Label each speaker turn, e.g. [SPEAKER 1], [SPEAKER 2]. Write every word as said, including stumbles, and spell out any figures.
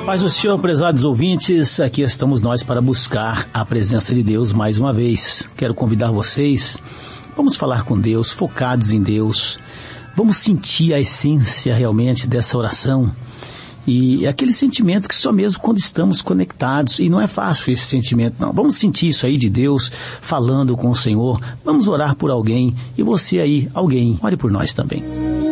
[SPEAKER 1] Paz do Senhor, prezados ouvintes, aqui estamos nós para buscar a presença de Deus mais uma vez. Quero convidar vocês, vamos falar com Deus, focados em Deus, vamos sentir a essência realmente dessa oração e aquele sentimento que só mesmo quando estamos conectados, e não é fácil esse sentimento não, vamos sentir isso aí de Deus, falando com o Senhor, vamos orar por alguém, e você aí, alguém, ore por nós também.